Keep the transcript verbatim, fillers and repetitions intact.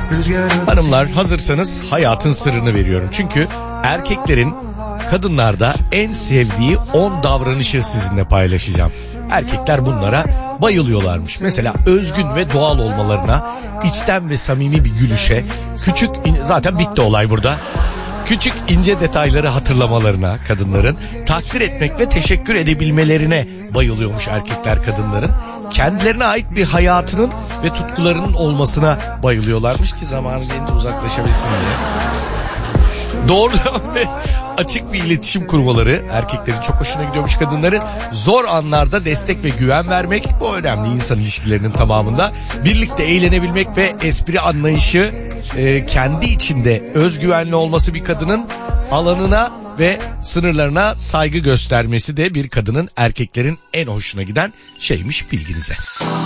Hanımlar, hazırsanız hayatın sırrını veriyorum. Çünkü erkeklerin kadınlarda en sevdiği on davranışı sizinle paylaşacağım. Erkekler bunlara bayılıyorlarmış. Mesela özgün ve doğal olmalarına, içten ve samimi bir gülüşe, küçük, zaten bitti olay burada. Küçük ince detayları hatırlamalarına kadınların, takdir etmek ve teşekkür edebilmelerine bayılıyormuş erkekler kadınların. Kendilerine ait bir hayatının ve tutkularının olmasına bayılıyorlarmış ki zamanı gelince uzaklaşabilsin diye. Doğrudan ve açık bir iletişim kurmaları erkeklerin çok hoşuna gidiyormuş kadınların. Zor anlarda destek ve güven vermek, bu önemli insan ilişkilerinin tamamında. Birlikte eğlenebilmek ve espri anlayışı, e, kendi içinde özgüvenli olması bir kadının, alanına ve sınırlarına saygı göstermesi de bir kadının erkeklerin en hoşuna giden şeymiş, bilginize.